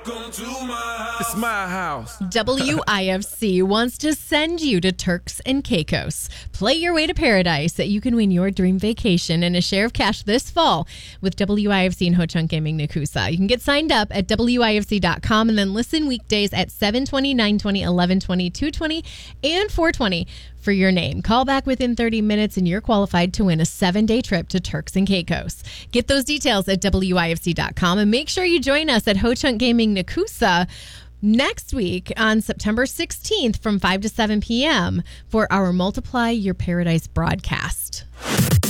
It's my house. WIFC wants to send you to Turks and Caicos. Play your way to paradise. You can win your dream vacation and a share of cash this fall with WIFC and Ho Chunk Gaming Nakusa. You can get signed up at WIFC.com and then listen weekdays at 7:20, 9:20, 11:20, 2:20, and 4:20 for your name. Call back within 30 minutes and you're qualified to win a 7-day trip to Turks and Caicos. Get those details at WIFC.com and make sure you join us at Ho Chunk Gaming Nakusa next week on September 16th from 5 to 7 p.m. for our Multiply Your Paradise broadcast.